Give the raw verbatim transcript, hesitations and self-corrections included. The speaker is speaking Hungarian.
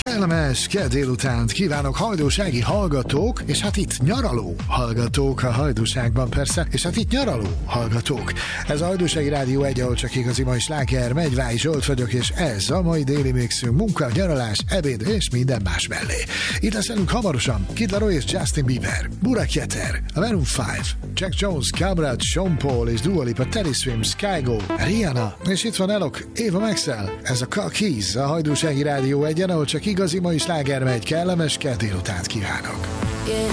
Kellemes kedd délutánt kívánok hajdúsági hallgatók, és hát itt nyaraló hallgatók a hajdúságban persze, és hát itt nyaraló hallgatók. Ez a Hajdúsági Rádió egy, ahol csak igazi mai sláger megy, Váj Zsolt vagyok, és ez a mai déli mixünk, munka, nyaralás, ebéd és minden más mellé. Itt lesz velünk hamarosan Kid Laroi és Justin Bieber, Burak Yeter, a Maroon öt, Jack Jones, Cabrat, Sean Paul és Dua Lipa, Teddy Swims, Skygo, Rihanna, és itt van Elok, Eva Maxwell. Ez a Car Keys, a Hajdúsági Rádió egyen, ahol csak igazi mai sláger megy, kellemes kedd délutánt kívánok. Yeah,